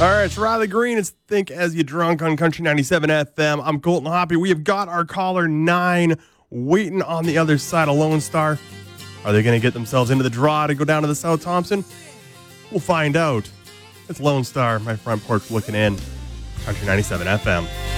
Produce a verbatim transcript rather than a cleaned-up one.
All right, it's Riley Green. It's Think As You Drunk on Country ninety-seven F M. I'm Colton Hoppy. We have got our caller nine waiting on the other side of Lone Star. Are they going to get themselves into the draw to go down to the South Thompson? We'll find out. It's Lone Star, my front porch looking in. Country ninety-seven F M.